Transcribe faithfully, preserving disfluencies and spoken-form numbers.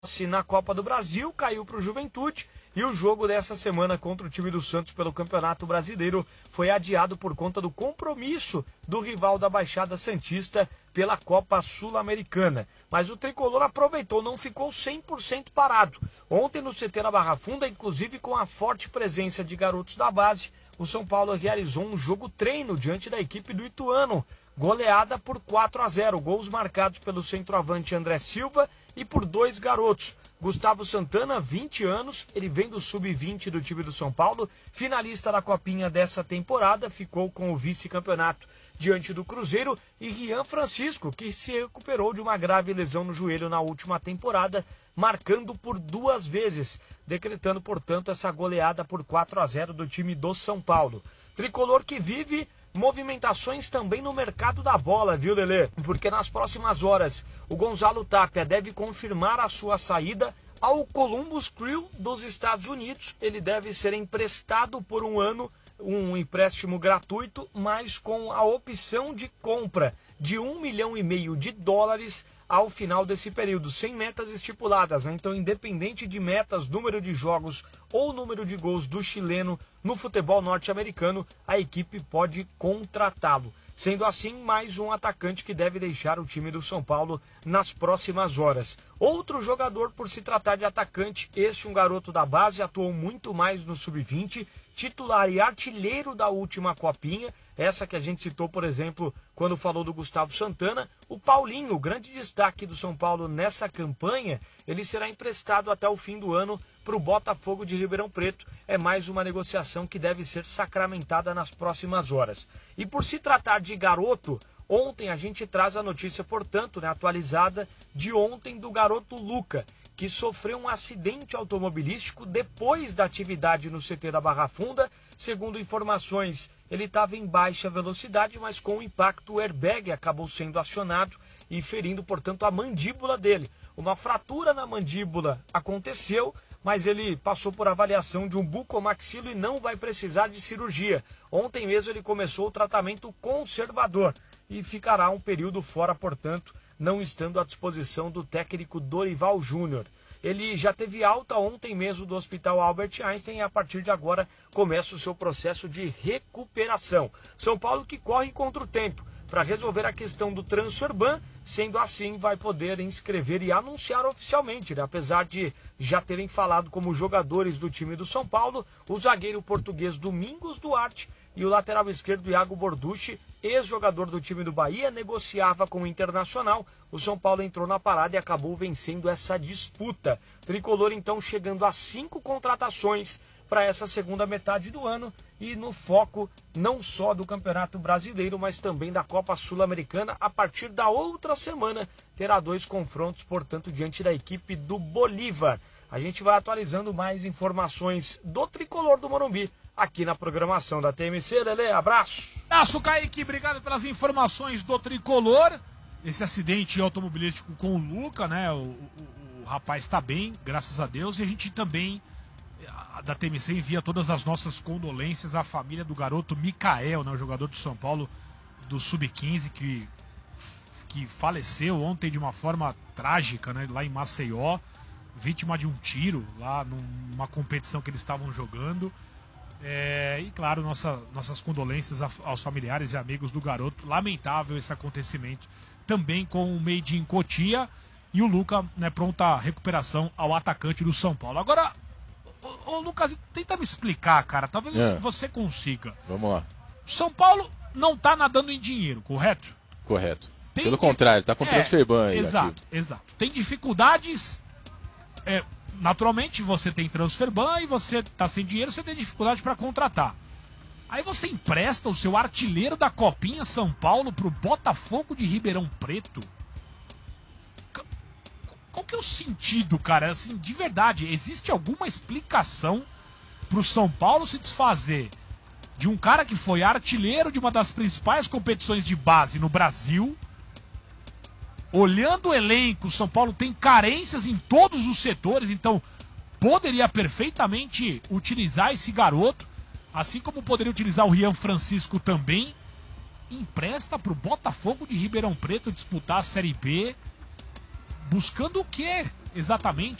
na Copa do Brasil, caiu para o Juventude e o jogo dessa semana contra o time do Santos pelo Campeonato Brasileiro foi adiado por conta do compromisso do rival da Baixada Santista pela Copa Sul-Americana. Mas o tricolor aproveitou, não ficou cem por cento parado. Ontem no C T da Barra Funda, inclusive com a forte presença de garotos da base, o São Paulo realizou um jogo treino diante da equipe do Ituano. Goleada por quatro a zero, gols marcados pelo centroavante André Silva e por dois garotos. Gustavo Santana, vinte anos, ele vem do sub vinte do time do São Paulo, finalista da Copinha dessa temporada, ficou com o vice-campeonato diante do Cruzeiro, e Rian Francisco, que se recuperou de uma grave lesão no joelho na última temporada, marcando por duas vezes, decretando, portanto, essa goleada por quatro a zero do time do São Paulo. Tricolor que vive movimentações também no mercado da bola, viu, Lelê? Porque nas próximas horas o Gonzalo Tapia deve confirmar a sua saída ao Columbus Crew dos Estados Unidos. Ele deve ser emprestado por um ano, um empréstimo gratuito, mas com a opção de compra de um milhão e meio de dólares ao final desse período, sem metas estipuladas, né? Então, independente de metas, número de jogos ou número de gols do chileno no futebol norte-americano, a equipe pode contratá-lo. Sendo assim, mais um atacante que deve deixar o time do São Paulo nas próximas horas. Outro jogador, por se tratar de atacante, este um garoto da base, atuou muito mais no sub vinte, titular e artilheiro da última Copinha, essa que a gente citou, por exemplo, quando falou do Gustavo Santana. O Paulinho, o grande destaque do São Paulo nessa campanha, ele será emprestado até o fim do ano para o Botafogo de Ribeirão Preto. É mais uma negociação que deve ser sacramentada nas próximas horas. E por se tratar de garoto, ontem a gente traz a notícia, portanto, né, atualizada de ontem do garoto Luca, que sofreu um acidente automobilístico depois da atividade no C T da Barra Funda. Segundo informações, ele estava em baixa velocidade, mas com o impacto o airbag acabou sendo acionado e ferindo, portanto, a mandíbula dele. Uma fratura na mandíbula aconteceu, mas ele passou por avaliação de um bucomaxilo e não vai precisar de cirurgia. Ontem mesmo ele começou o tratamento conservador e ficará um período fora, portanto, não estando à disposição do técnico Dorival Júnior. Ele já teve alta ontem mesmo do Hospital Albert Einstein e a partir de agora começa o seu processo de recuperação. São Paulo que corre contra o tempo para resolver a questão do transfer-ban, sendo assim vai poder inscrever e anunciar oficialmente, né? Apesar de já terem falado como jogadores do time do São Paulo, o zagueiro português Domingos Duarte e o lateral esquerdo Iago Borducci, ex-jogador do time do Bahia, negociava com o Internacional. O São Paulo entrou na parada e acabou vencendo essa disputa. Tricolor então chegando a cinco contratações para essa segunda metade do ano e no foco não só do Campeonato Brasileiro, mas também da Copa Sul-Americana. A partir da outra semana terá dois confrontos, portanto, diante da equipe do Bolívar. A gente vai atualizando mais informações do Tricolor do Morumbi aqui na programação da T M C. Lelê, abraço. Abraço, Kaique, obrigado pelas informações do Tricolor. Esse acidente automobilístico com o Luca, né? O, o, o rapaz está bem, graças a Deus, e a gente também, a, da T M C, envia todas as nossas condolências à família do garoto Mikael, né? O jogador de São Paulo do sub quinze, que, que faleceu ontem de uma forma trágica, né? Lá em Maceió, vítima de um tiro lá numa competição que eles estavam jogando. É, e claro, nossa, nossas condolências aos familiares e amigos do garoto. Lamentável esse acontecimento. Também com o Made in Cotia e o Luca, né, pronta recuperação ao atacante do São Paulo. Agora, ô, ô, Lucas, tenta me explicar, cara. Talvez é. você consiga. Vamos lá. São Paulo não tá nadando em dinheiro, correto? Correto. Tem Pelo di... contrário, tá com é, transferban aí. Exato, ativo. exato. Tem dificuldades. É, naturalmente, você tem transferban e você tá sem dinheiro, você tem dificuldade para contratar. Aí você empresta o seu artilheiro da Copinha São Paulo pro Botafogo de Ribeirão Preto. Qual que é o sentido, cara? Assim, de verdade, existe alguma explicação pro São Paulo se desfazer de um cara que foi artilheiro de uma das principais competições de base no Brasil? Olhando o elenco, o São Paulo tem carências em todos os setores, então poderia perfeitamente utilizar esse garoto, assim como poderia utilizar o Rian Francisco também. Empresta para o Botafogo de Ribeirão Preto disputar a Série B, buscando o quê? exatamente